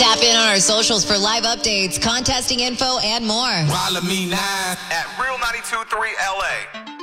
Tap in on our socials for live updates, contesting info, and more. Follow me now at Real 92.3 LA.